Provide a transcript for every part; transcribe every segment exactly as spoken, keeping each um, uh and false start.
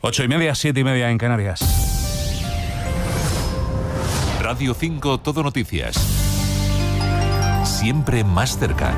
Ocho y media, siete y media en Canarias. Radio cinco Todo Noticias. Siempre más cerca.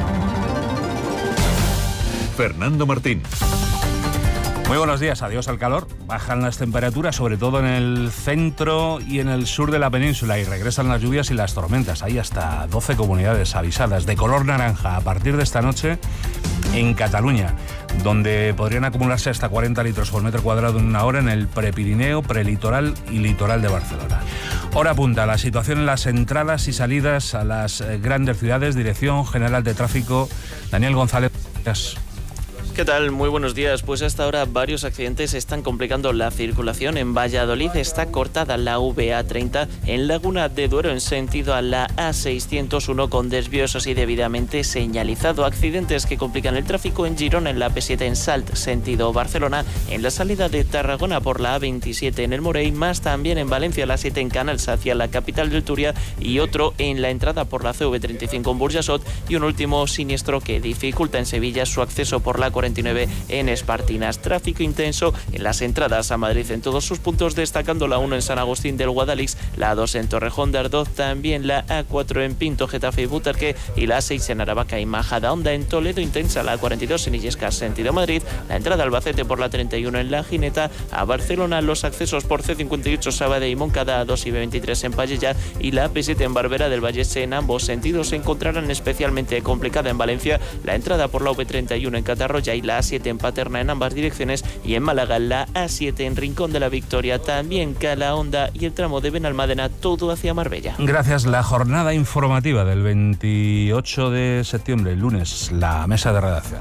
Fernando Martín. Muy buenos días, adiós al calor. Bajan las temperaturas, sobre todo en el centro y en el sur de la península, y regresan las lluvias y las tormentas. Hay hasta doce comunidades avisadas de color naranja a partir de esta noche en Cataluña, donde podrían acumularse hasta cuarenta litros por metro cuadrado en una hora en el Prepirineo, prelitoral y litoral de Barcelona. Hora punta, la situación en las entradas y salidas a las grandes ciudades. Dirección General de Tráfico, Daniel González. ¿Qué tal? Muy buenos días. Pues hasta ahora varios accidentes están complicando la circulación. En Valladolid está cortada la V A treinta, en Laguna de Duero en sentido a la A seiscientos uno con desvíos así debidamente señalizado. Accidentes que complican el tráfico en Girona en la P siete en Salt sentido Barcelona, en la salida de Tarragona por la A veintisiete en el Morell, más también en Valencia la siete en Canals hacia la capital del Turia, y otro en la entrada por la C V treinta y cinco en Burjasot, y un último siniestro que dificulta en Sevilla su acceso por la cuarenta y nueve en Espartinas. Tráfico intenso en las entradas a Madrid en todos sus puntos, destacando la uno en San Agustín del Guadalix, la dos en Torrejón de Ardoz, también la A cuatro en Pinto, Getafe y Butarque, y la A seis en Aravaca y Majadahonda. En Toledo intensa la cuarenta y dos en Illescas sentido Madrid, la entrada a Albacete por la treinta y uno en La Gineta, a Barcelona los accesos por C cincuenta y ocho Sabadell y Moncada, A dos y B veintitrés en Pallejà, y la A P siete en Barberá del Vallès. En ambos sentidos se encontrarán especialmente complicada en Valencia la entrada por la V treinta y uno en Catarroya y la A siete en Paterna en ambas direcciones, y en Málaga la A siete en Rincón de la Victoria, también Calahonda y el tramo de Benalmádena, todo hacia Marbella. Gracias. La jornada informativa del veintiocho de septiembre, el lunes, la mesa de redacción.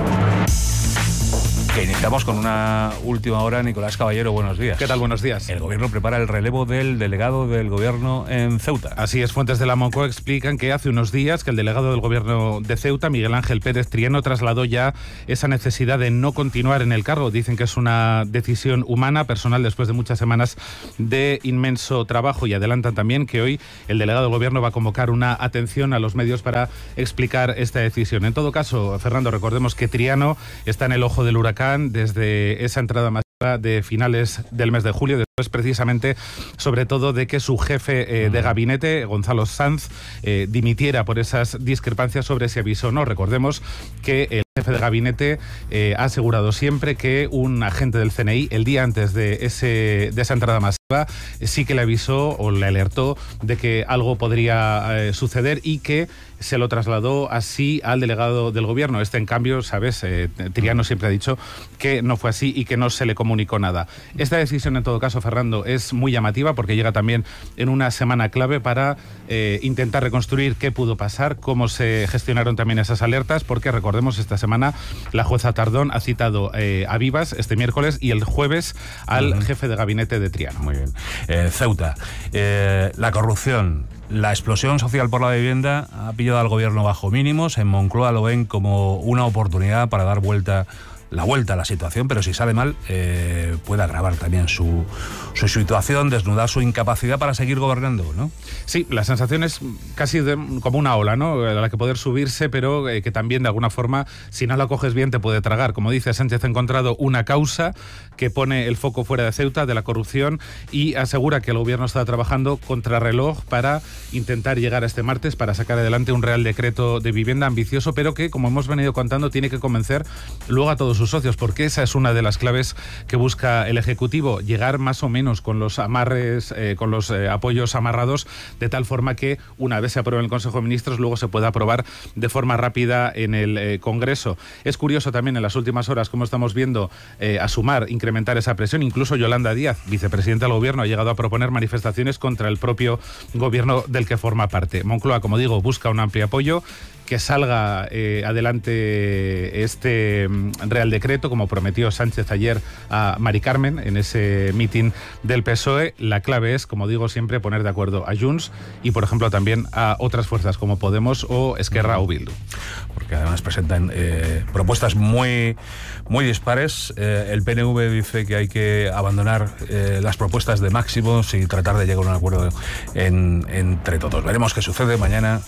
Que iniciamos con una última hora. Nicolás Caballero, buenos días. ¿Qué tal? Buenos días. El gobierno prepara el relevo del delegado del gobierno en Ceuta. Así es, fuentes de la Moncloa explican que hace unos días que el delegado del gobierno de Ceuta, Miguel Ángel Pérez Triano, trasladó ya esa necesidad de no continuar en el cargo. Dicen que es una decisión humana, personal, después de muchas semanas de inmenso trabajo, y adelantan también que hoy el delegado del gobierno va a convocar una atención a los medios para explicar esta decisión. En todo caso, Fernando, recordemos que Triano está en el ojo del huracán desde esa entrada masiva de finales del mes de julio, después precisamente sobre todo de que su jefe eh, de gabinete, Gonzalo Sanz, eh, dimitiera por esas discrepancias sobre si avisó o no. Recordemos que el jefe de gabinete eh, ha asegurado siempre que un agente del C N I, el día antes de, ese, de esa entrada masiva, eh, sí que le avisó o le alertó de que algo podría eh, suceder, y que se lo trasladó así al delegado del gobierno. Este, en cambio, sabes, eh, Triano siempre ha dicho que no fue así y que no se le comunicó nada. Esta decisión, en todo caso, Fernando, es muy llamativa porque llega también en una semana clave para eh, intentar reconstruir qué pudo pasar, cómo se gestionaron también esas alertas, porque recordemos, esta semana la jueza Tardón ha citado eh, a Vivas este miércoles y el jueves al uh-huh. jefe de gabinete de Triano. Muy bien. Eh, Ceuta, eh, la corrupción, la explosión social por la vivienda ha pillado al gobierno bajo mínimos. En Moncloa lo ven como una oportunidad para dar vuelta la vuelta a la situación, pero si sale mal eh, puede agravar también su, su situación, desnudar su incapacidad para seguir gobernando, ¿no? Sí, la sensación es casi de, como una ola, ¿no?, a la que poder subirse, pero eh, que también de alguna forma, si no la coges bien, te puede tragar. Como dice Sánchez, ha encontrado una causa que pone el foco fuera de Ceuta, de la corrupción, y asegura que el gobierno está trabajando contrarreloj para intentar llegar a este martes, para sacar adelante un Real Decreto de vivienda ambicioso, pero que, como hemos venido contando, tiene que convencer luego a todos sus socios, porque esa es una de las claves que busca el Ejecutivo, llegar más o menos con los amarres, eh, con los eh, apoyos amarrados, de tal forma que una vez se apruebe en el Consejo de Ministros, luego se pueda aprobar de forma rápida en el eh, Congreso. Es curioso también en las últimas horas cómo estamos viendo eh, a Sumar incrementar esa presión. Incluso Yolanda Díaz, vicepresidenta del Gobierno, ha llegado a proponer manifestaciones contra el propio Gobierno del que forma parte. Moncloa, como digo, busca un amplio apoyo, que salga eh, adelante este Real Decreto, como prometió Sánchez ayer a Mari Carmen en ese mitin del P S O E. La clave es, como digo siempre, poner de acuerdo a Junts y, por ejemplo, también a otras fuerzas como Podemos o Esquerra o Bildu. Porque además presentan eh, propuestas muy, muy dispares. Eh, el P N V dice que hay que abandonar eh, las propuestas de máximos y tratar de llegar a un acuerdo en, entre todos. Veremos qué sucede mañana.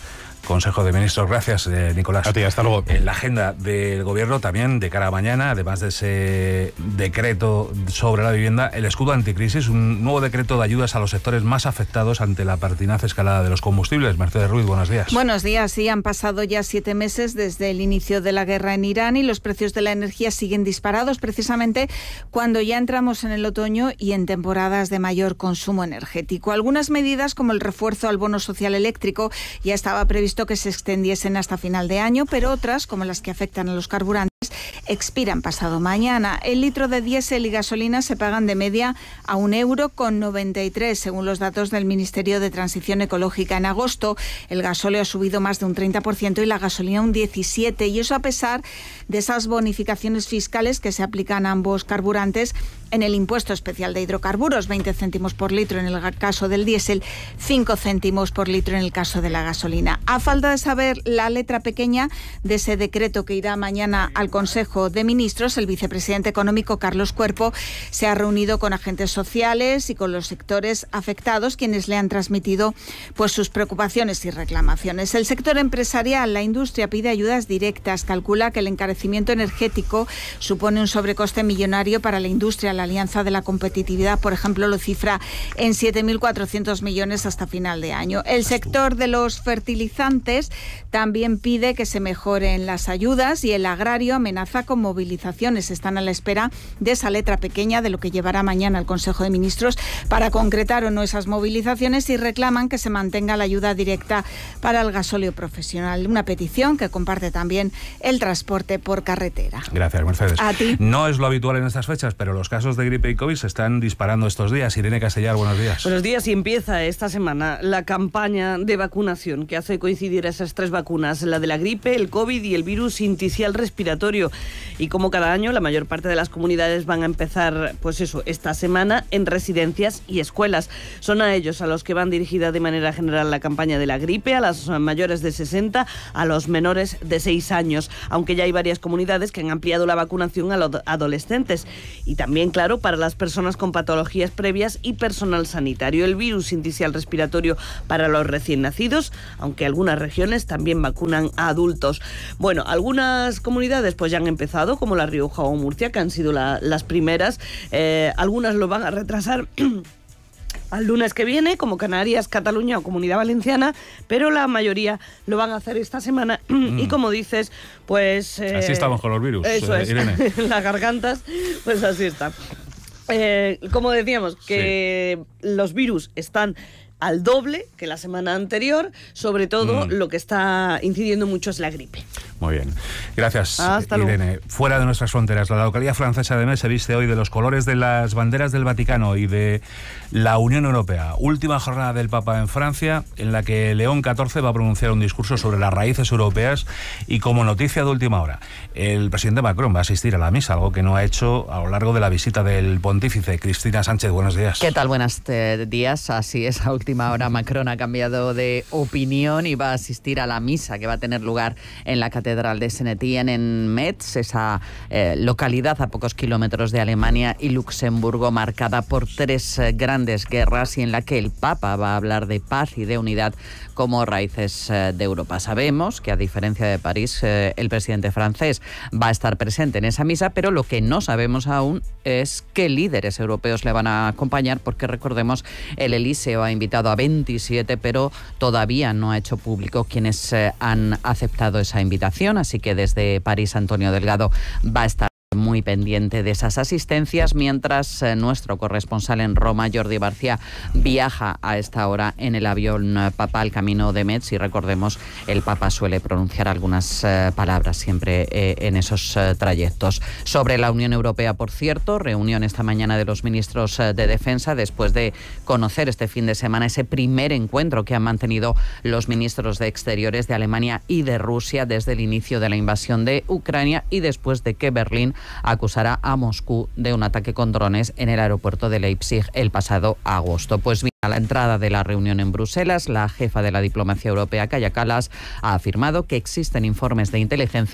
Consejo de Ministros. Gracias, eh, Nicolás. A ti, hasta luego. En la agenda del Gobierno también, de cara a mañana, además de ese decreto sobre la vivienda, el escudo anticrisis, un nuevo decreto de ayudas a los sectores más afectados ante la pertinaz escalada de los combustibles. Mercedes Ruiz, buenos días. Buenos días. Sí, han pasado ya siete meses desde el inicio de la guerra en Irán y los precios de la energía siguen disparados, precisamente cuando ya entramos en el otoño y en temporadas de mayor consumo energético. Algunas medidas, como el refuerzo al bono social eléctrico, ya estaba previsto que se extendiesen hasta final de año, pero otras, como las que afectan a los carburantes, expiran pasado mañana. El litro de diésel y gasolina se pagan de media a un euro con noventa y tres, según los datos del Ministerio de Transición Ecológica. En agosto, el gasóleo ha subido más de un treinta por ciento y la gasolina un diecisiete por ciento, y eso a pesar de esas bonificaciones fiscales que se aplican a ambos carburantes en el impuesto especial de hidrocarburos, veinte céntimos por litro en el caso del diésel, cinco céntimos por litro en el caso de la gasolina. A falta de saber la letra pequeña de ese decreto que irá mañana al Consejo de Ministros, el vicepresidente económico Carlos Cuerpo se ha reunido con agentes sociales y con los sectores afectados, quienes le han transmitido pues sus preocupaciones y reclamaciones. El sector empresarial, la industria, pide ayudas directas. Calcula que el encarecimiento energético supone un sobrecoste millonario para la industria. La Alianza de la Competitividad, por ejemplo, lo cifra en siete mil cuatrocientos millones hasta final de año. El sector de los fertilizantes también pide que se mejoren las ayudas y el agrario amenaza con movilizaciones. Están a la espera de esa letra pequeña de lo que llevará mañana al Consejo de Ministros para concretar o no esas movilizaciones, y reclaman que se mantenga la ayuda directa para el gasóleo profesional. Una petición que comparte también el transporte por carretera. Gracias, Mercedes. A ti. No es lo habitual en estas fechas, pero los casos de gripe y COVID se están disparando estos días. Irene Castellar, buenos días. Buenos días, y empieza esta semana la campaña de vacunación que hace coincidir esas tres vacunas, la de la gripe, el COVID y el virus sincicial respiratorio. Y como cada año, la mayor parte de las comunidades van a empezar, pues eso, esta semana en residencias y escuelas. Son a ellos a los que van dirigida de manera general la campaña de la gripe, a las mayores de sesenta, a los menores de seis años, aunque ya hay varias comunidades que han ampliado la vacunación a los adolescentes. Y también, claro, para las personas con patologías previas y personal sanitario. El virus sincicial respiratorio para los recién nacidos, aunque algunas regiones también vacunan a adultos. Bueno, algunas comunidades pues ya han empezado, como La Rioja o Murcia, que han sido la, las primeras. Eh, algunas lo van a retrasar al lunes que viene, como Canarias, Cataluña o Comunidad Valenciana, pero la mayoría lo van a hacer esta semana. Mm. Y como dices, pues... Eh, así estamos con los virus, eso eh, es, Irene. Las gargantas, pues así está. Eh, como decíamos, que sí, los virus están al doble que la semana anterior. Sobre todo, mm. lo que está incidiendo mucho es la gripe. Muy bien. Gracias, Hasta Irene. luego. Fuera de nuestras fronteras, la localidad francesa de Metz se viste hoy de los colores de las banderas del Vaticano y de la Unión Europea. Última jornada del Papa en Francia, en la que León catorce va a pronunciar un discurso sobre las raíces europeas, y como noticia de última hora, el presidente Macron va a asistir a la misa, algo que no ha hecho a lo largo de la visita del pontífice. Cristina Sánchez, buenos días. ¿Qué tal? Buenos días. Así es, a última hora Macron ha cambiado de opinión y va a asistir a la misa que va a tener lugar en la Catedral de Saint-Étienne en Metz, esa eh, localidad a pocos kilómetros de Alemania y Luxemburgo, marcada por tres eh, grandes guerras, y en la que el Papa va a hablar de paz y de unidad como raíces eh, de Europa. Sabemos que, a diferencia de París, eh, el presidente francés va a estar presente en esa misa, pero lo que no sabemos aún es qué líderes europeos le van a acompañar, porque recordemos, el Elíseo ha invitado a veintisiete, pero todavía no ha hecho público quienes eh, han aceptado esa invitación, así que desde París Antonio Delgado va a estar muy pendiente de esas asistencias, mientras eh, nuestro corresponsal en Roma, Jordi García, viaja a esta hora en el avión eh, papal camino de Metz, y recordemos, el Papa suele pronunciar algunas eh, palabras siempre eh, en esos eh, trayectos. Sobre la Unión Europea, por cierto, reunión esta mañana de los ministros eh, de Defensa, después de conocer este fin de semana ese primer encuentro que han mantenido los ministros de Exteriores de Alemania y de Rusia desde el inicio de la invasión de Ucrania, y después de que Berlín acusará a Moscú de un ataque con drones en el aeropuerto de Leipzig el pasado agosto. Pues bien, a la entrada de la reunión en Bruselas, la jefa de la diplomacia europea, Kaja Kallas, ha afirmado que existen informes de inteligencia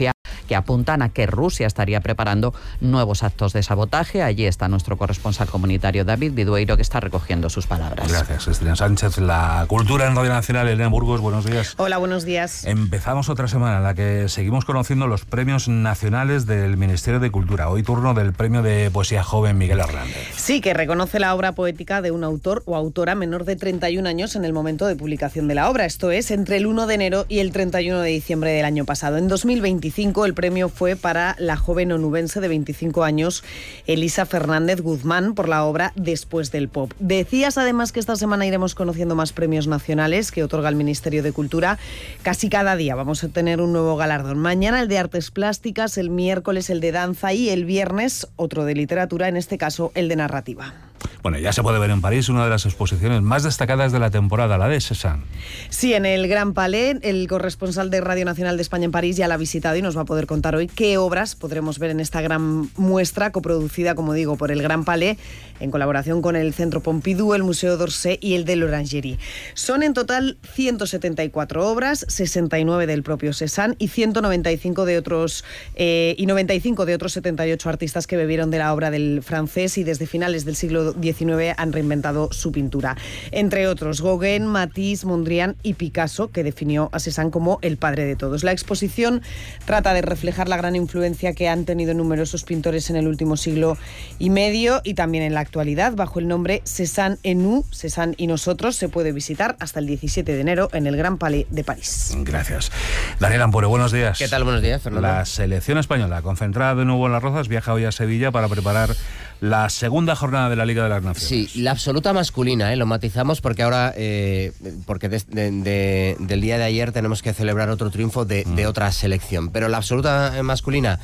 que apuntan a que Rusia estaría preparando nuevos actos de sabotaje. Allí está nuestro corresponsal comunitario David Bidueiro, que está recogiendo sus palabras. Gracias, Cristina Sánchez. La cultura en Radio Nacional, Elena Burgos, buenos días. Hola, buenos días. Empezamos otra semana en la que seguimos conociendo los premios nacionales del Ministerio de Cultura. Hoy turno del premio de poesía joven Miguel Hernández. Sí, que reconoce la obra poética de un autor o autora menor de treinta y un años en el momento de publicación de la obra. Esto es entre el uno de enero y el treinta y uno de diciembre del año pasado. En dos mil veinticinco el premio fue para la joven onubense de veinticinco años, Elisa Fernández Guzmán, por la obra Después del Pop. Decías además que esta semana iremos conociendo más premios nacionales que otorga el Ministerio de Cultura. Casi cada día vamos a tener un nuevo galardón. Mañana el de Artes Plásticas, el miércoles el de Danza y el viernes otro de Literatura, en este caso el de Narrativa. Bueno, ya se puede ver en París una de las exposiciones más destacadas de la temporada, la de Cézanne. Sí, en el Gran Palais, el corresponsal de Radio Nacional de España en París ya la ha visitado y nos va a poder contar hoy qué obras podremos ver en esta gran muestra coproducida, como digo, por el Gran Palais, en colaboración con el Centro Pompidou, el Museo d'Orsay y el de l'Orangerie. Son en total ciento setenta y cuatro obras, sesenta y nueve del propio Cézanne y ciento noventa y cinco de otros eh, y noventa y cinco de otros setenta y ocho artistas que bebieron de la obra del francés y desde finales del siglo diecinueve han reinventado su pintura. Entre otros, Gauguin, Matisse, Mondrian y Picasso, que definió a Cézanne como el padre de todos. La exposición trata de reflejar la gran influencia que han tenido numerosos pintores en el último siglo y medio y también en la actualidad. Bajo el nombre Cézanne et nous, Cézanne y nosotros, se puede visitar hasta el diecisiete de enero en el Gran Palais de París. Gracias. Daniel Ampure, buenos días. ¿Qué tal? Buenos días, Fernando. La selección española, concentrada de nuevo en Las Rozas, viaja hoy a Sevilla para preparar la segunda jornada de la Liga de las Naciones. Sí, la absoluta masculina, ¿eh? Lo matizamos porque ahora, eh, porque de, de, de, del día de ayer tenemos que celebrar otro triunfo de, mm. de otra selección. Pero la absoluta masculina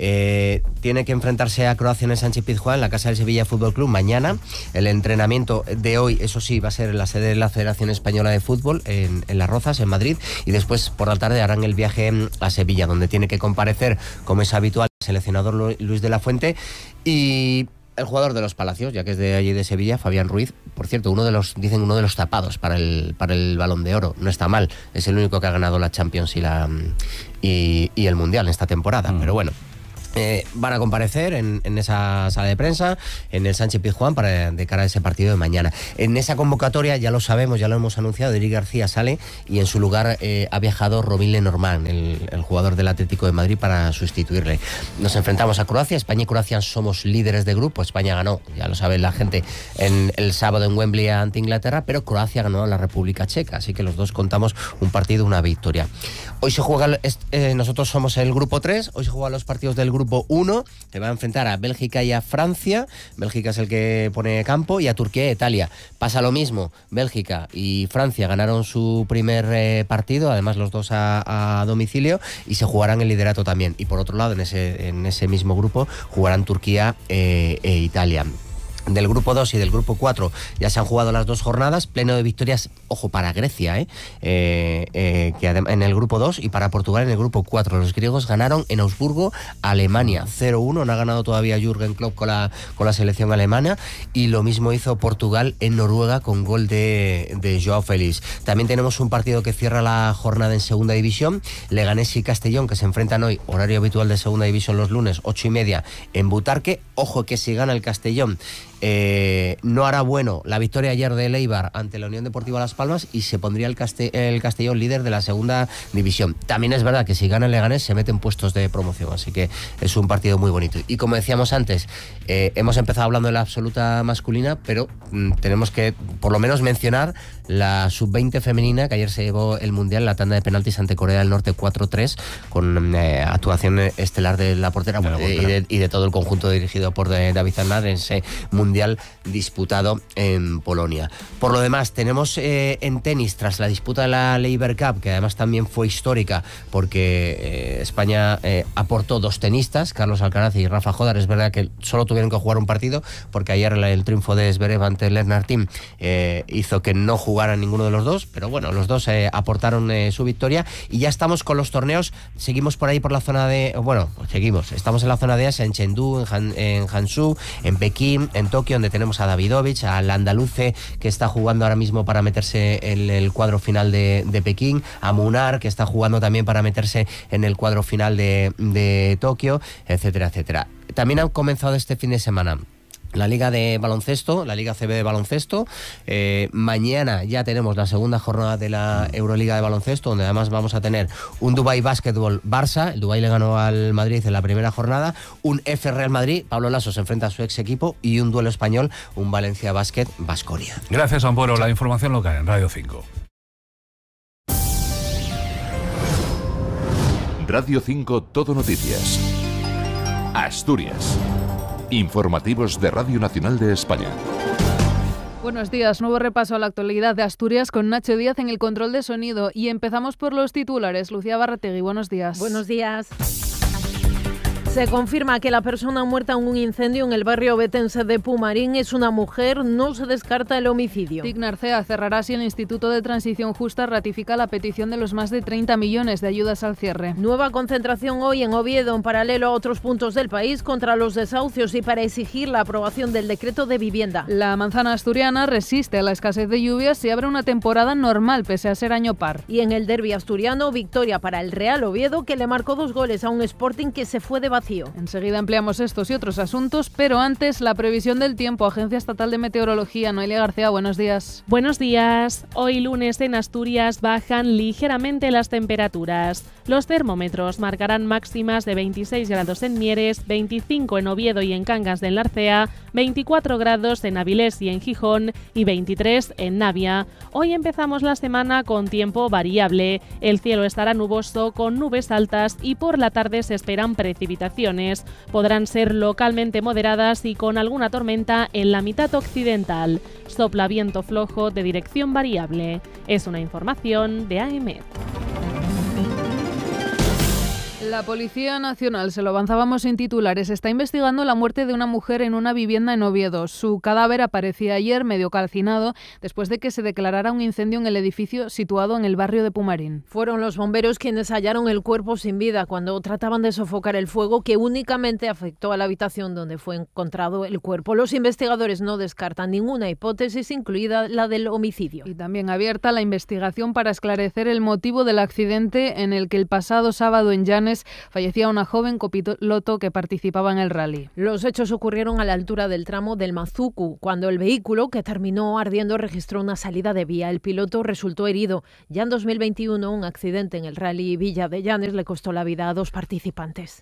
eh, tiene que enfrentarse a Croacia en el Sánchez-Pizjuán, en la casa del Sevilla Fútbol Club, mañana. El entrenamiento de hoy, eso sí, va a ser en la sede de la Federación Española de Fútbol, en, en Las Rozas, en Madrid. Y después, por la tarde, harán el viaje a Sevilla, donde tiene que comparecer, como es habitual, el seleccionador Luis de la Fuente y el jugador de los Palacios, ya que es de allí de Sevilla, Fabián Ruiz. Por cierto, uno de los, dicen uno de los tapados para el, para el Balón de Oro. No está mal, es el único que ha ganado la Champions y, la, y, y el Mundial en esta temporada, mm. pero bueno. Eh, van a comparecer en, en esa sala de prensa, en el Sánchez-Pizjuán, para de cara a ese partido de mañana. En esa convocatoria, ya lo sabemos, ya lo hemos anunciado, Eric García sale y en su lugar eh, ha viajado Robin Lenormand, el, el jugador del Atlético de Madrid, para sustituirle. Nos enfrentamos a Croacia. España y Croacia somos líderes de grupo. España ganó, ya lo sabe la gente, en el sábado en Wembley ante Inglaterra, pero Croacia ganó a la República Checa, así que los dos contamos un partido, una victoria. Hoy se juega, eh, nosotros somos el grupo tres, hoy se juegan los partidos del grupo uno, que va a enfrentar a Bélgica y a Francia. Bélgica es el que pone campo, y a Turquía e Italia. Pasa lo mismo, Bélgica y Francia ganaron su primer eh, partido, además los dos a, a domicilio, y se jugarán el liderato también. Y por otro lado, en ese, en ese mismo grupo jugarán Turquía eh, e Italia. Del grupo dos y del grupo cuatro ya se han jugado las dos jornadas, pleno de victorias, ojo, para Grecia, ¿eh? Eh, eh, que en el grupo dos, y para Portugal en el grupo cuatro. Los griegos ganaron en Augsburgo a Alemania cero uno, no ha ganado todavía Jürgen Klopp con la, con la selección alemana, y lo mismo hizo Portugal en Noruega con gol de, de Joao Félix. También tenemos un partido que cierra la jornada en segunda división, Leganés y Castellón, que se enfrentan hoy, horario habitual de segunda división los lunes, ocho y media en Butarque. Ojo que si gana el Castellón, Eh, no hará bueno la victoria ayer de Eibar ante la Unión Deportiva Las Palmas, y se pondría el, Caste el Castellón líder de la segunda división. También es verdad que si gana el Leganés se mete en puestos de promoción, así que es un partido muy bonito. Y como decíamos antes, eh, hemos empezado hablando de la absoluta masculina, pero mm, tenemos que por lo menos mencionar la sub veinte femenina, que ayer se llevó el Mundial, la tanda de penaltis ante Corea del Norte cuatro tres, con eh, actuación estelar de la portera, bueno, y, de, y de todo el conjunto dirigido por de, David Zarnat en ese Mundial Mundial disputado en Polonia. Por lo demás, tenemos eh, en tenis, tras la disputa de la Laver Cup, que además también fue histórica porque eh, España eh, aportó dos tenistas, Carlos Alcaraz y Rafa Jodar. Es verdad que solo tuvieron que jugar un partido porque ayer el triunfo de Zverev ante Lennart Tim eh, hizo que no jugaran ninguno de los dos, pero bueno, los dos eh, aportaron eh, su victoria, y ya estamos con los torneos. Seguimos por ahí por la zona de, bueno, seguimos, estamos en la zona de Asia, en Chengdu, en, Han, en Hangzhou, en Pekín, en Tokio, Tokio, donde tenemos a Davidovich, al andaluce que está jugando ahora mismo para meterse en el cuadro final de, de Pekín, a Munar, que está jugando también para meterse en el cuadro final de, de Tokio, etcétera, etcétera. También han comenzado este fin de semana la Liga de Baloncesto, la Liga C B de Baloncesto. Eh, mañana ya tenemos la segunda jornada de la Euroliga de Baloncesto, donde además vamos a tener un Dubái Basketball Barça. El Dubái le ganó al Madrid en la primera jornada. Un F Real Madrid, Pablo Lasso se enfrenta a su ex equipo. Y un duelo español, un Valencia Basket Baskonia. Gracias, Amparo. La información local en Radio cinco. Radio cinco Todo Noticias. Asturias. Informativos de Radio Nacional de España. Buenos días, nuevo repaso a la actualidad de Asturias con Nacho Díaz en el control de sonido y empezamos por los titulares. Lucía Barrategui, buenos días. Buenos días. Se confirma que la persona muerta en un incendio en el barrio obetense de Pumarín es una mujer, no se descarta el homicidio. TIC Narcea cerrará si el Instituto de Transición Justa ratifica la petición de los más de treinta millones de ayudas al cierre. Nueva concentración hoy en Oviedo, en paralelo a otros puntos del país, contra los desahucios y para exigir la aprobación del decreto de vivienda. La manzana asturiana resiste a la escasez de lluvias y abre una temporada normal pese a ser año par. Y en el derbi asturiano, victoria para el Real Oviedo, que le marcó dos goles a un Sporting que se fue de vacío. Enseguida ampliamos estos y otros asuntos, pero antes la previsión del tiempo. Agencia Estatal de Meteorología. Noelia García, buenos días. Buenos días. Hoy lunes en Asturias bajan ligeramente las temperaturas. Los termómetros marcarán máximas de veintiséis grados en Mieres, veinticinco en Oviedo y en Cangas del Narcea, veinticuatro grados en Avilés y en Gijón y veintitrés en Navia. Hoy empezamos la semana con tiempo variable. El cielo estará nuboso con nubes altas y por la tarde se esperan precipitaciones. Podrán ser localmente moderadas y con alguna tormenta en la mitad occidental. Sopla viento flojo de dirección variable. Es una información de A E M E T. La Policía Nacional, se lo avanzábamos en titulares, está investigando la muerte de una mujer en una vivienda en Oviedo. Su cadáver aparecía ayer medio calcinado después de que se declarara un incendio en el edificio situado en el barrio de Pumarín. Fueron los bomberos quienes hallaron el cuerpo sin vida cuando trataban de sofocar el fuego que únicamente afectó a la habitación donde fue encontrado el cuerpo. Los investigadores no descartan ninguna hipótesis, incluida la del homicidio. Y también abierta la investigación para esclarecer el motivo del accidente en el que el pasado sábado en Llanes fallecía una joven copiloto que participaba en el rally. Los hechos ocurrieron a la altura del tramo del Mazucu, cuando el vehículo, que terminó ardiendo, registró una salida de vía. El piloto resultó herido. Ya en dos mil veintiuno, un accidente en el rally Villa de Llanes le costó la vida a dos participantes.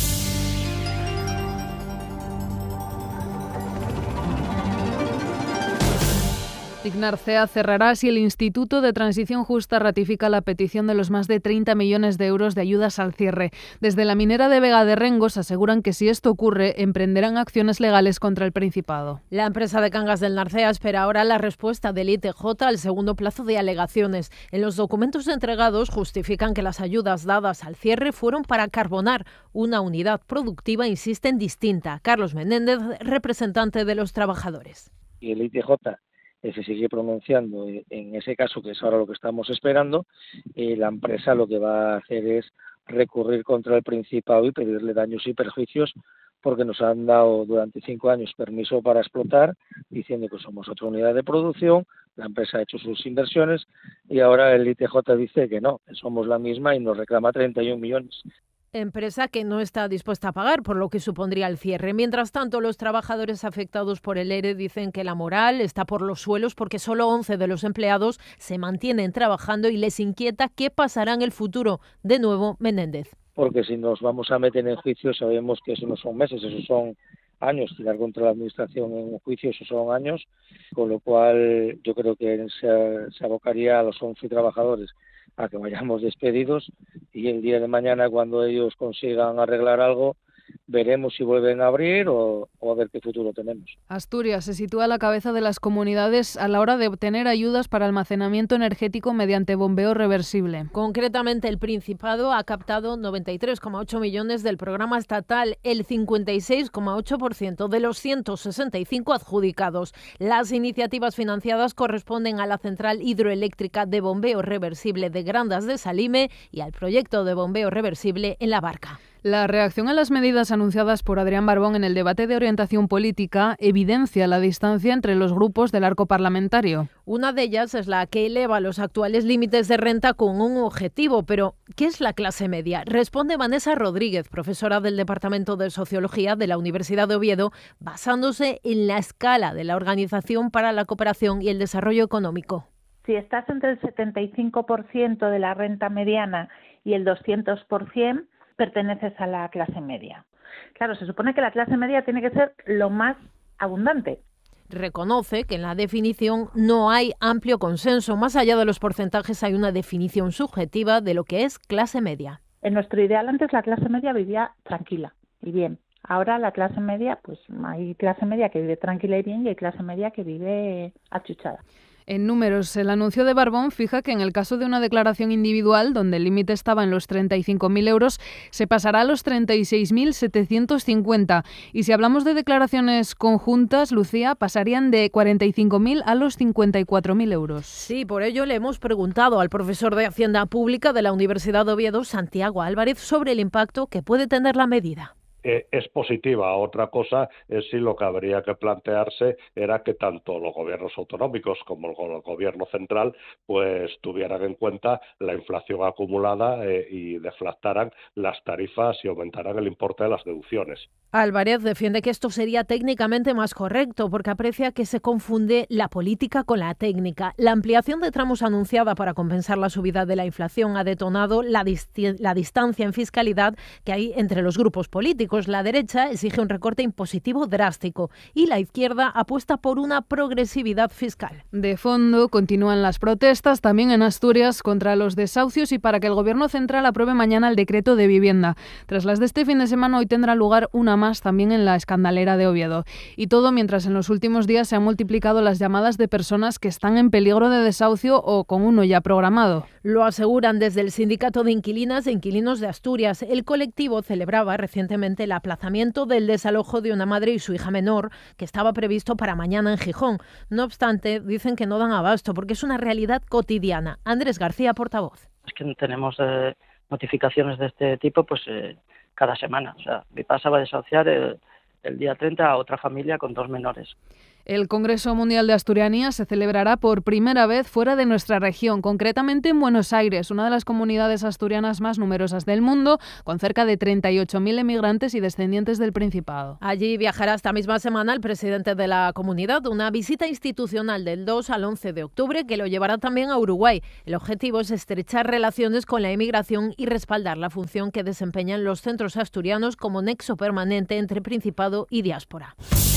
TIC Narcea cerrará si el Instituto de Transición Justa ratifica la petición de los más de treinta millones de euros de ayudas al cierre. Desde la minera de Vega de Rengos aseguran que si esto ocurre, emprenderán acciones legales contra el Principado. La empresa de Cangas del Narcea espera ahora la respuesta del I T J al segundo plazo de alegaciones. En los documentos entregados justifican que las ayudas dadas al cierre fueron para carbonar una unidad productiva, insisten, distinta. Carlos Menéndez, representante de los trabajadores. Y el I T J se sigue pronunciando en ese caso, que es ahora lo que estamos esperando, y la empresa lo que va a hacer es recurrir contra el Principado y pedirle daños y perjuicios, porque nos han dado durante cinco años permiso para explotar, diciendo que somos otra unidad de producción, la empresa ha hecho sus inversiones y ahora el I T J dice que no, que somos la misma y nos reclama treinta y un millones. Empresa que no está dispuesta a pagar, por lo que supondría el cierre. Mientras tanto, los trabajadores afectados por el ERE dicen que la moral está por los suelos porque solo once de los empleados se mantienen trabajando y les inquieta qué pasará en el futuro. De nuevo, Menéndez. Porque si nos vamos a meter en juicio sabemos que eso no son meses, eso son años. Tirar contra la administración en un juicio, eso son años, con lo cual yo creo que se, se abocaría a los once trabajadores a que vayamos despedidos y el día de mañana, cuando ellos consigan arreglar algo, veremos si vuelven a abrir o, o a ver qué futuro tenemos. Asturias se sitúa a la cabeza de las comunidades a la hora de obtener ayudas para almacenamiento energético mediante bombeo reversible. Concretamente, el Principado ha captado noventa y tres coma ocho millones del programa estatal, el cincuenta y seis coma ocho por ciento de los ciento sesenta y cinco adjudicados. Las iniciativas financiadas corresponden a la central hidroeléctrica de bombeo reversible de Grandas de Salime y al proyecto de bombeo reversible en La Barca. La reacción a las medidas anunciadas por Adrián Barbón en el debate de orientación política evidencia la distancia entre los grupos del arco parlamentario. Una de ellas es la que eleva los actuales límites de renta con un objetivo. Pero, ¿qué es la clase media? Responde Vanessa Rodríguez, profesora del Departamento de Sociología de la Universidad de Oviedo, basándose en la escala de la Organización para la Cooperación y el Desarrollo Económico. Si estás entre el setenta y cinco por ciento de la renta mediana y el doscientos por ciento, perteneces a la clase media. Claro, se supone que la clase media tiene que ser lo más abundante. Reconoce que en la definición no hay amplio consenso. Más allá de los porcentajes hay una definición subjetiva de lo que es clase media. En nuestro ideal antes la clase media vivía tranquila y bien. Ahora la clase media, pues hay clase media que vive tranquila y bien y hay clase media que vive achuchada. En números, el anuncio de Barbón fija que en el caso de una declaración individual, donde el límite estaba en los treinta y cinco mil euros, se pasará a los treinta y seis mil setecientos cincuenta. Y si hablamos de declaraciones conjuntas, Lucía, pasarían de cuarenta y cinco mil a los cincuenta y cuatro mil euros. Sí, por ello le hemos preguntado al profesor de Hacienda Pública de la Universidad de Oviedo, Santiago Álvarez, sobre el impacto que puede tener la medida. Es positiva. Otra cosa es si lo que habría que plantearse era que tanto los gobiernos autonómicos como el gobierno central pues tuvieran en cuenta la inflación acumulada eh, y deflactaran las tarifas y aumentaran el importe de las deducciones. Álvarez defiende que esto sería técnicamente más correcto porque aprecia que se confunde la política con la técnica. La ampliación de tramos anunciada para compensar la subida de la inflación ha detonado la, disti- la distancia en fiscalidad que hay entre los grupos políticos. La derecha exige un recorte impositivo drástico y la izquierda apuesta por una progresividad fiscal. De fondo, continúan las protestas también en Asturias contra los desahucios y para que el Gobierno central apruebe mañana el decreto de vivienda. Tras las de este fin de semana, hoy tendrá lugar una más también en la Escandalera de Oviedo. Y todo mientras en los últimos días se han multiplicado las llamadas de personas que están en peligro de desahucio o con uno ya programado. Lo aseguran desde el Sindicato de Inquilinas e Inquilinos de Asturias. El colectivo celebraba recientemente el aplazamiento del desalojo de una madre y su hija menor que estaba previsto para mañana en Gijón. No obstante, dicen que no dan abasto porque es una realidad cotidiana. Andrés García, portavoz. Es que tenemos eh, notificaciones de este tipo pues eh, cada semana. O sea, mi pasa va a desahuciar el, el día treinta a otra familia con dos menores. El Congreso Mundial de Asturianía se celebrará por primera vez fuera de nuestra región, concretamente en Buenos Aires, una de las comunidades asturianas más numerosas del mundo, con cerca de treinta y ocho mil emigrantes y descendientes del Principado. Allí viajará esta misma semana el presidente de la comunidad, una visita institucional del dos al once de octubre que lo llevará también a Uruguay. El objetivo es estrechar relaciones con la emigración y respaldar la función que desempeñan los centros asturianos como nexo permanente entre Principado y diáspora.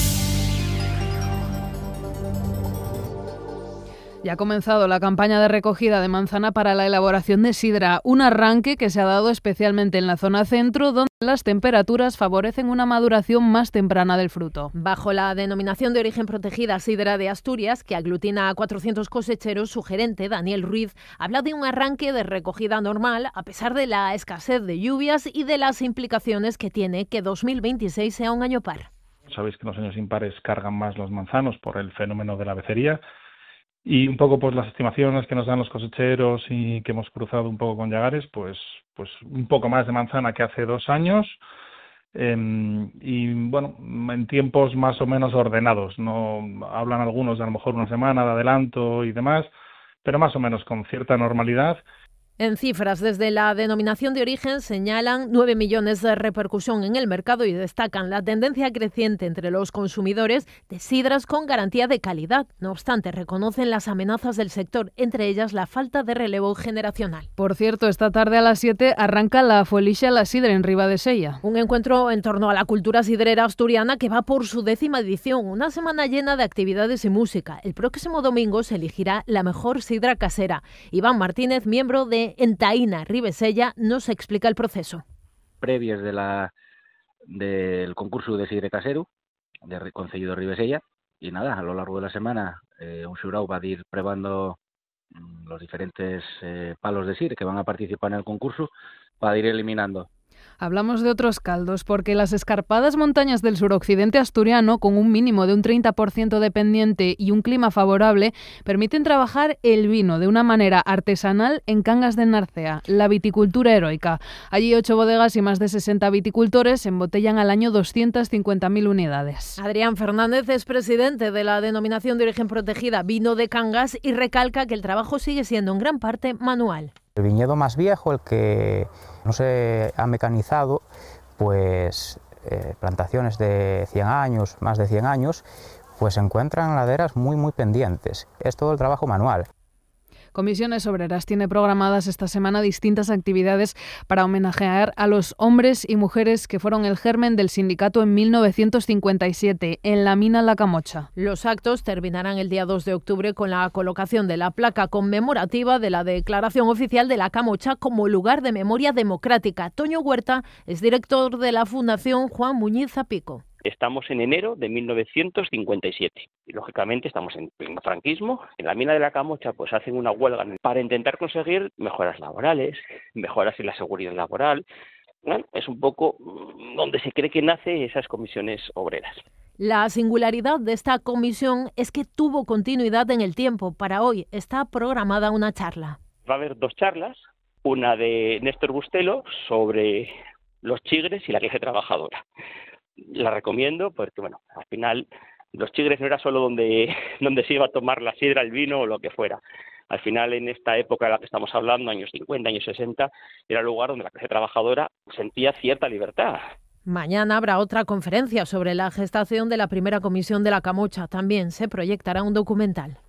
Ya ha comenzado la campaña de recogida de manzana para la elaboración de sidra, un arranque que se ha dado especialmente en la zona centro, donde las temperaturas favorecen una maduración más temprana del fruto. Bajo la denominación de origen protegida Sidra de Asturias, que aglutina a cuatrocientos cosecheros, su gerente, Daniel Ruiz, habla de un arranque de recogida normal, a pesar de la escasez de lluvias y de las implicaciones que tiene que dos mil veintiséis sea un año par. Sabéis que los años impares cargan más los manzanos por el fenómeno de la becería. Y un poco pues las estimaciones que nos dan los cosecheros y que hemos cruzado un poco con Llagares, pues pues un poco más de manzana que hace dos años eh, y bueno, en tiempos más o menos ordenados. No hablan algunos de a lo mejor una semana de adelanto y demás, pero más o menos con cierta normalidad. En cifras, desde la denominación de origen señalan nueve millones de repercusión en el mercado y destacan la tendencia creciente entre los consumidores de sidras con garantía de calidad. No obstante, reconocen las amenazas del sector, entre ellas la falta de relevo generacional. Por cierto, esta tarde a las siete arranca la Folixa La Sidra en Ribadesella. Un encuentro en torno a la cultura sidrera asturiana que va por su décima edición, una semana llena de actividades y música. El próximo domingo se elegirá la mejor sidra casera. Iván Martínez, miembro de Entaína Ribesella, nos explica el proceso. Previas de la, del concurso de sidre casero de Concello de Ribesella y nada, a lo largo de la semana eh, un xurao va a ir probando los diferentes eh, palos de sidre que van a participar en el concurso para ir eliminando. Hablamos de otros caldos, porque las escarpadas montañas del suroccidente asturiano, con un mínimo de un treinta por ciento de pendiente y un clima favorable, permiten trabajar el vino de una manera artesanal en Cangas de Narcea, la viticultura heroica. Allí ocho bodegas y más de sesenta viticultores embotellan al año doscientas cincuenta mil unidades. Adrián Fernández es presidente de la denominación de origen protegida Vino de Cangas y recalca que el trabajo sigue siendo en gran parte manual. El viñedo más viejo, el que no se ha mecanizado, pues eh, plantaciones de cien años, más de cien años, pues se encuentran laderas muy muy pendientes. Es todo el trabajo manual. Comisiones Obreras tiene programadas esta semana distintas actividades para homenajear a los hombres y mujeres que fueron el germen del sindicato en mil novecientos cincuenta y siete, en la mina La Camocha. Los actos terminarán el día dos de octubre con la colocación de la placa conmemorativa de la declaración oficial de La Camocha como lugar de memoria democrática. Toño Huerta es director de la Fundación Juan Muñiz Zapico. Estamos en enero de mil novecientos cincuenta y siete y, lógicamente, estamos en pleno franquismo. En la mina de La Camocha pues hacen una huelga para intentar conseguir mejoras laborales, mejoras en la seguridad laboral. Bueno, es un poco donde se cree que nace esas comisiones obreras. La singularidad de esta comisión es que tuvo continuidad en el tiempo. Para hoy está programada una charla. Va a haber dos charlas, una de Néstor Bustelo sobre los chigres y la clase trabajadora. La recomiendo porque, bueno, al final los chigres no era solo donde, donde se iba a tomar la sidra, el vino o lo que fuera. Al final, en esta época de la que estamos hablando, años cincuenta, años sesenta, era el lugar donde la clase trabajadora sentía cierta libertad. Mañana habrá otra conferencia sobre la gestación de la primera comisión de La Camocha. También se proyectará un documental.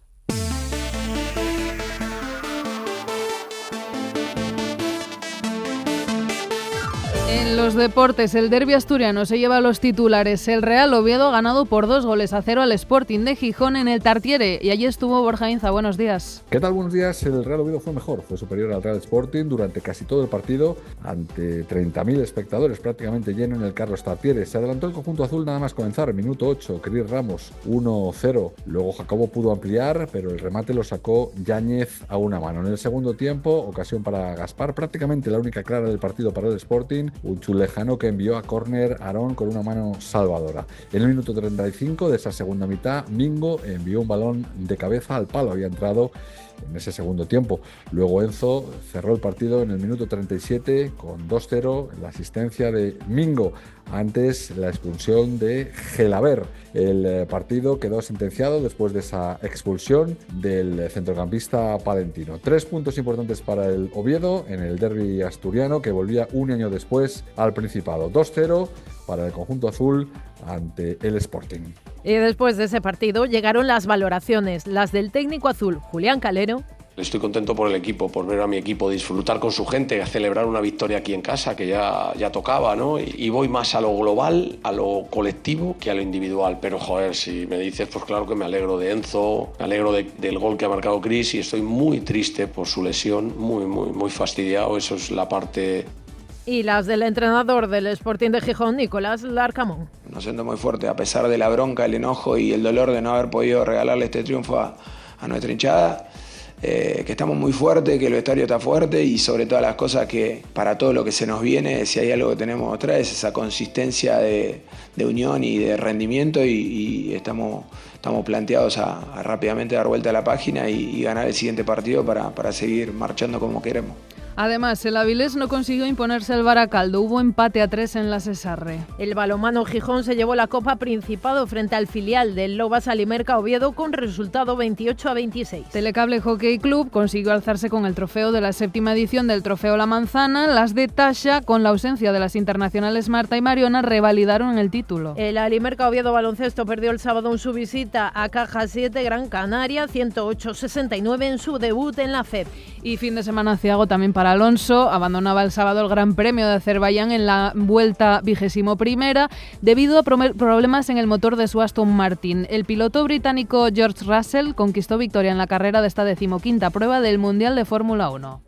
En los deportes, el derbi asturiano se lleva los titulares. El Real Oviedo ha ganado por dos goles a cero al Sporting de Gijón en el Tartiere. Y allí estuvo Borja Inza. Buenos días. ¿Qué tal? Buenos días. El Real Oviedo fue mejor. Fue superior al Real Sporting durante casi todo el partido, ante treinta mil espectadores, prácticamente lleno en el Carlos Tartiere. Se adelantó el conjunto azul nada más comenzar. Minuto ocho, Cris Ramos, uno cero. Luego Jacobo pudo ampliar, pero el remate lo sacó Yáñez a una mano. En el segundo tiempo, ocasión para Gaspar, prácticamente la única clara del partido para el Sporting. Un chulejano que envió a córner Aarón con una mano salvadora. En el minuto treinta y cinco de esa segunda mitad, Mingo envió un balón de cabeza al palo. Había entrado en ese segundo tiempo. Luego Enzo cerró el partido en el minuto treinta y siete con dos cero, la asistencia de Mingo. Antes la expulsión de Gelaber. El partido quedó sentenciado después de esa expulsión del centrocampista palentino. Tres puntos importantes para el Oviedo en el derbi asturiano, que volvía un año después al Principado. dos cero para el conjunto azul ante el Sporting. Y después de ese partido llegaron las valoraciones, las del técnico azul, Julián Calero. Estoy contento por el equipo, por ver a mi equipo disfrutar con su gente, a celebrar una victoria aquí en casa, que ya, ya tocaba, ¿no? Y, y voy más a lo global, a lo colectivo, que a lo individual. Pero, joder, si me dices, pues claro que me alegro de Enzo, me alegro de, del gol que ha marcado Cris y estoy muy triste por su lesión, muy, muy, muy fastidiado. Eso es la parte... Y las del entrenador del Sporting de Gijón, Nicolás Larcamón. Nos siento muy fuerte, a pesar de la bronca, el enojo y el dolor de no haber podido regalarle este triunfo a, a nuestra hinchada. Eh, que estamos muy fuertes, que el vestuario está fuerte y sobre todas las cosas que para todo lo que se nos viene, si hay algo que tenemos otra es esa consistencia de, de unión y de rendimiento y, y estamos, estamos planteados a, a rápidamente dar vuelta a la página y, y ganar el siguiente partido para, para seguir marchando como queremos. Además, el Avilés no consiguió imponerse al Baracaldo. Hubo empate a tres en la Sesarre. El balonmano Gijón se llevó la Copa Principado frente al filial del Lobas Alimerca Oviedo con resultado veintiocho a veintiséis. Telecable Hockey Club consiguió alzarse con el trofeo de la séptima edición del Trofeo La Manzana. Las de Tasha, con la ausencia de las internacionales Marta y Mariona, revalidaron el título. El Alimerca Oviedo Baloncesto perdió el sábado en su visita a Caja siete Gran Canaria, ciento ocho a sesenta y nueve en su debut en la F E P. Y fin de semana aciago también para Alonso. Abandonaba el sábado el Gran Premio de Azerbaiyán en la vuelta vigésimo primera debido a problemas en el motor de su Aston Martin. El piloto británico George Russell conquistó victoria en la carrera de esta decimoquinta prueba del Mundial de Fórmula uno.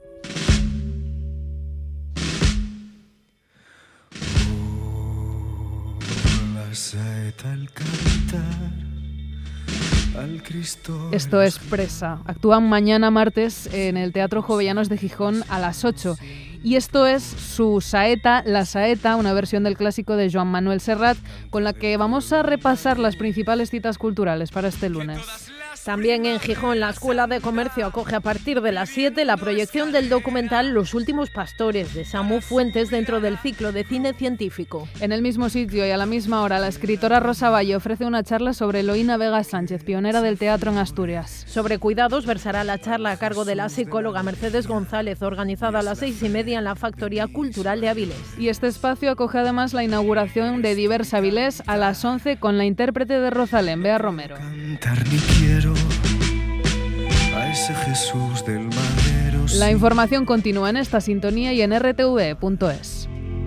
Esto es Presa. Actúan mañana martes en el Teatro Jovellanos de Gijón a las ocho. Y esto es su saeta, La Saeta, una versión del clásico de Joan Manuel Serrat, con la que vamos a repasar las principales citas culturales para este lunes. También en Gijón, la Escuela de Comercio acoge a partir de las siete la proyección del documental Los últimos pastores, de Samu Fuentes, dentro del ciclo de cine científico. En el mismo sitio y a la misma hora, la escritora Rosa Valle ofrece una charla sobre Eloína Vega Sánchez, pionera del teatro en Asturias. Sobre cuidados versará la charla a cargo de la psicóloga Mercedes González, organizada a las seis y media en la Factoría Cultural de Avilés. Y este espacio acoge además la inauguración de Divers Avilés a las once con la intérprete de Rosalén, Bea Romero. A ese Jesús del madero. La información continúa en esta sintonía y en r t v punto es.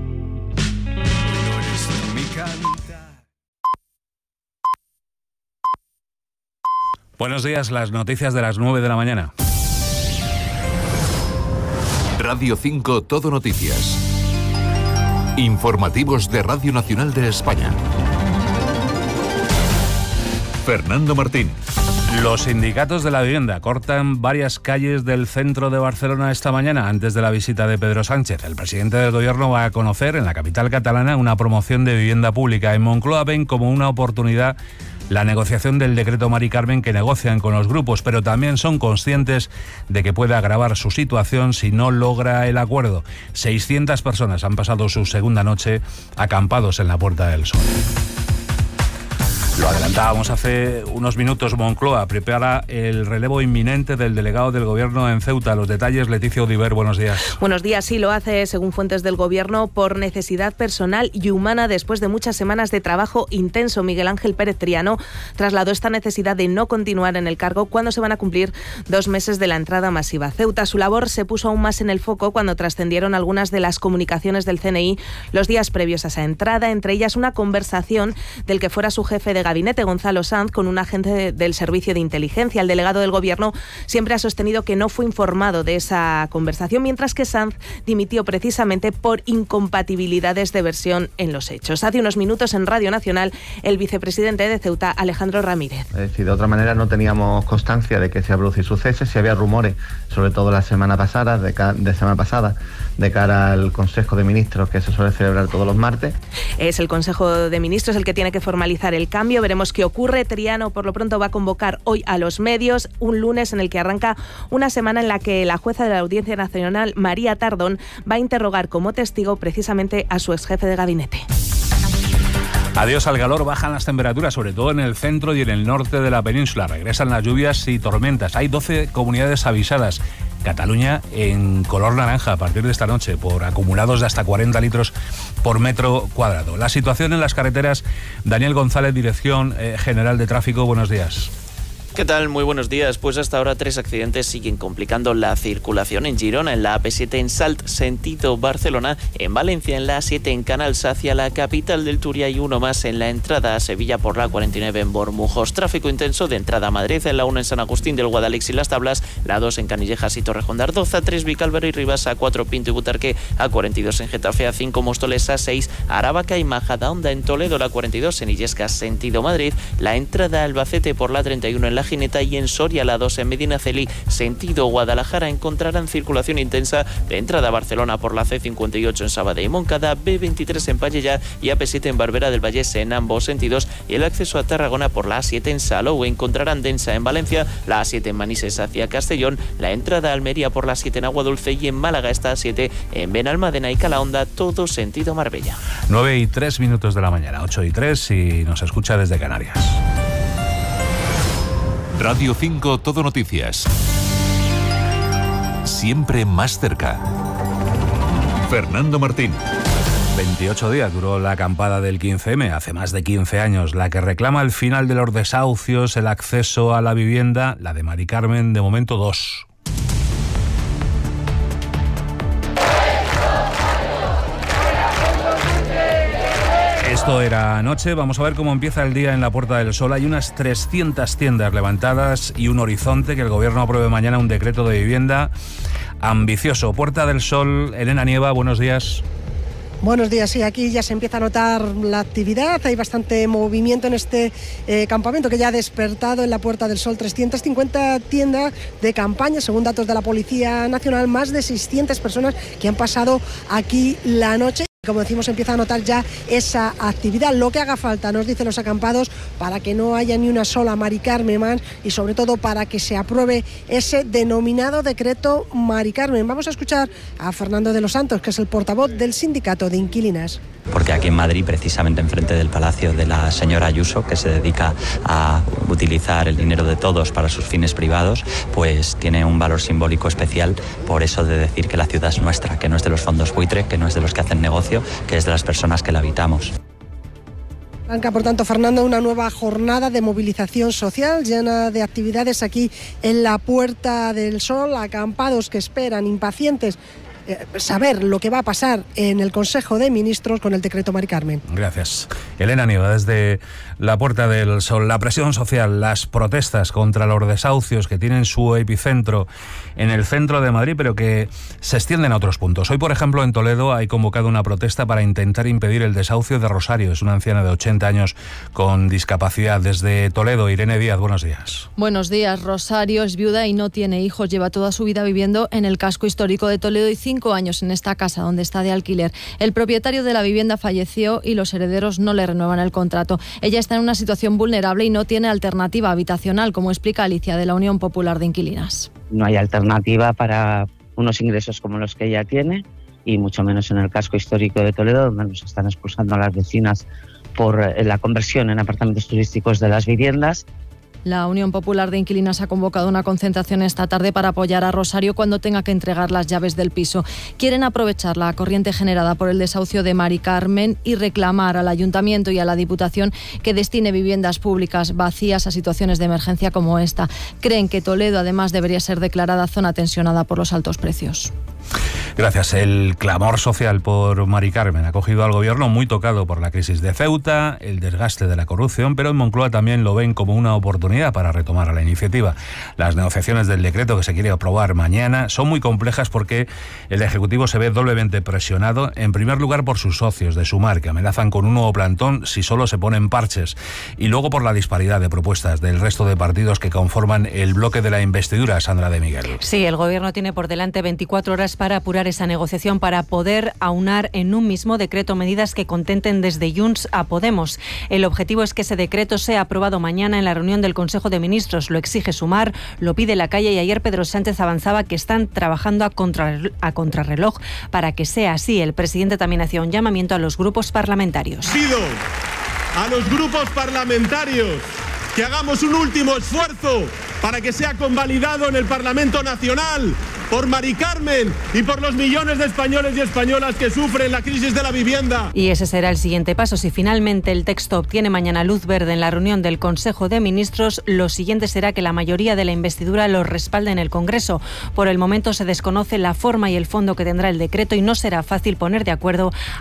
Buenos días, las noticias de las nueve de la mañana. Radio cinco Todo Noticias. Informativos de Radio Nacional de España. Fernando Martín. Los sindicatos de la vivienda cortan varias calles del centro de Barcelona esta mañana antes de la visita de Pedro Sánchez. El presidente del gobierno va a conocer en la capital catalana una promoción de vivienda pública. En Moncloa ven como una oportunidad la negociación del decreto Mari Carmen que negocian con los grupos, pero también son conscientes de que puede agravar su situación si no logra el acuerdo. seiscientas personas han pasado su segunda noche acampados en la Puerta del Sol. Lo adelantábamos hace unos minutos. Moncloa prepara el relevo inminente del delegado del Gobierno en Ceuta. Los detalles, Leticia Odiver, buenos días. Buenos días, sí, lo hace, según fuentes del Gobierno, por necesidad personal y humana después de muchas semanas de trabajo intenso. Miguel Ángel Pérez Triano trasladó esta necesidad de no continuar en el cargo cuando se van a cumplir dos meses de la entrada masiva a Ceuta. Su labor se puso aún más en el foco cuando trascendieron algunas de las comunicaciones del C N I los días previos a esa entrada, entre ellas una conversación del que fuera su jefe de gabinete, Gonzalo Sanz, con un agente del Servicio de Inteligencia. El delegado del Gobierno siempre ha sostenido que no fue informado de esa conversación, mientras que Sanz dimitió precisamente por incompatibilidades de versión en los hechos. Hace unos minutos en Radio Nacional, el vicepresidente de Ceuta, Alejandro Ramírez. Es decir, de otra manera no teníamos constancia de que se iba a producir su cese. Si había rumores, sobre todo la semana pasada, de, ca- de semana pasada, de cara al Consejo de Ministros que se suele celebrar todos los martes. Es el Consejo de Ministros el que tiene que formalizar el cambio. Veremos qué ocurre. Triano, por lo pronto, va a convocar hoy a los medios, un lunes en el que arranca una semana en la que la jueza de la Audiencia Nacional, María Tardón, va a interrogar como testigo precisamente a su exjefe de gabinete. Adiós al calor, bajan las temperaturas, sobre todo en el centro y en el norte de la península. Regresan las lluvias y tormentas. Hay doce comunidades avisadas. Cataluña en color naranja a partir de esta noche por acumulados de hasta cuarenta litros por metro cuadrado. La situación en las carreteras, Daniel González, Dirección eh, General de Tráfico, buenos días. ¿Qué tal? Muy buenos días. Pues hasta ahora tres accidentes siguen complicando la circulación en Girona, en la A P siete en Salt, sentido Barcelona, en Valencia, en la A siete en Canals hacia la capital del Turia y uno más en la entrada a Sevilla por la cuarenta y nueve en Bormujos. Tráfico intenso de entrada a Madrid, en la uno en San Agustín del Guadalix y Las Tablas, la dos en Canillejas y Torrejón de Ardoza, tres Vicálvaro y Rivas, a cuatro Pinto y Butarque, a cuarenta y dos en Getafe, a cinco Móstoles, a seis Aravaca y Majadahonda en Toledo, la cuarenta y dos en Illescas, sentido Madrid, la entrada a Albacete por la treinta y uno en La Gineta y en Soria, la dos en Medinaceli, sentido Guadalajara, encontrarán circulación intensa de entrada a Barcelona por la C cincuenta y ocho en Sabadell y Moncada, B veintitrés en Pallejà y A P siete en Barberà del Vallès en ambos sentidos, y el acceso a Tarragona por la A siete en Salou. Encontrarán densa en Valencia, la A siete en Manises hacia Castellón, la entrada a Almería por la A siete en Aguadulce y en Málaga esta A siete en Benalmádena y Calahonda, todo sentido Marbella. nueve y tres minutos de la mañana, ocho y tres, y nos escucha desde Canarias. Radio cinco Todo Noticias. Siempre más cerca. Fernando Martín. veintiocho días duró la acampada del quince eme, hace más de quince años, la que reclama el final de los desahucios, el acceso a la vivienda, la de Mari Carmen, de momento dos. Esto era anoche. Vamos a ver cómo empieza el día en la Puerta del Sol. Hay unas trescientas tiendas levantadas y un horizonte que el Gobierno apruebe mañana un decreto de vivienda ambicioso. Puerta del Sol, Elena Nieva, buenos días. Buenos días, sí, aquí ya se empieza a notar la actividad, hay bastante movimiento en este eh, campamento que ya ha despertado en la Puerta del Sol. trescientas cincuenta tiendas de campaña, según datos de la Policía Nacional, más de seiscientas personas que han pasado aquí la noche. Como decimos, empieza a notar ya esa actividad, lo que haga falta, nos dicen los acampados, para que no haya ni una sola Mari Carmen más y sobre todo para que se apruebe ese denominado decreto Mari Carmen. Vamos a escuchar a Fernando de los Santos, que es el portavoz del sindicato de inquilinas. Porque aquí en Madrid, precisamente enfrente del palacio de la señora Ayuso, que se dedica a utilizar el dinero de todos para sus fines privados, pues tiene un valor simbólico especial por eso de decir que la ciudad es nuestra, que no es de los fondos buitre, que no es de los que hacen negocio, que es de las personas que la habitamos. Arranca, por tanto, Fernando, una nueva jornada de movilización social llena de actividades aquí en la Puerta del Sol, acampados que esperan impacientes eh, saber lo que va a pasar en el Consejo de Ministros con el decreto Mari Carmen. Gracias. Elena Nieva, desde la Puerta del Sol. La presión social, las protestas contra los desahucios que tienen su epicentro en el centro de Madrid, pero que se extienden a otros puntos. Hoy, por ejemplo, en Toledo hay convocado una protesta para intentar impedir el desahucio de Rosario. Es una anciana de ochenta años con discapacidad. Desde Toledo, Irene Díaz, buenos días. Buenos días. Rosario es viuda y no tiene hijos. Lleva toda su vida viviendo en el casco histórico de Toledo y cinco años en esta casa donde está de alquiler. El propietario de la vivienda falleció y los herederos no le renuevan el contrato. Ella está en una situación vulnerable y no tiene alternativa habitacional, como explica Alicia de la Unión Popular de Inquilinas. No hay alternativa para unos ingresos como los que ella tiene, y mucho menos en el casco histórico de Toledo, donde nos están expulsando a las vecinas por la conversión en apartamentos turísticos de las viviendas. La Unión Popular de Inquilinas ha convocado una concentración esta tarde para apoyar a Rosario cuando tenga que entregar las llaves del piso. Quieren aprovechar la corriente generada por el desahucio de Mari Carmen y reclamar al Ayuntamiento y a la Diputación que destine viviendas públicas vacías a situaciones de emergencia como esta. Creen que Toledo además debería ser declarada zona tensionada por los altos precios. Gracias. El clamor social por Mari Carmen ha cogido al gobierno muy tocado por la crisis de Ceuta, el desgaste de la corrupción, pero en Moncloa también lo ven como una oportunidad para retomar la iniciativa. Las negociaciones del decreto que se quiere aprobar mañana son muy complejas porque el Ejecutivo se ve doblemente presionado, en primer lugar por sus socios de Sumar, que amenazan con un nuevo plantón si solo se ponen parches, y luego por la disparidad de propuestas del resto de partidos que conforman el bloque de la investidura. Sandra de Miguel. Sí, el gobierno tiene por delante veinticuatro horas para apurar esa negociación, para poder aunar en un mismo decreto medidas que contenten desde Junts a Podemos. El objetivo es que ese decreto sea aprobado mañana en la reunión del Consejo de Ministros. Lo exige Sumar, lo pide la calle, y ayer Pedro Sánchez avanzaba que están trabajando a, contra, a contrarreloj para que sea así. El presidente también hacía un llamamiento a los grupos parlamentarios. Pido a los grupos parlamentarios que hagamos un último esfuerzo para que sea convalidado en el Parlamento Nacional por Mari Carmen y por los millones de españoles y españolas que sufren la crisis de la vivienda. Y ese será el siguiente paso. Si finalmente el texto obtiene mañana luz verde en la reunión del Consejo de Ministros, lo siguiente será que la mayoría de la investidura lo respalde en el Congreso. Por el momento se desconoce la forma y el fondo que tendrá el decreto y no será fácil poner de acuerdo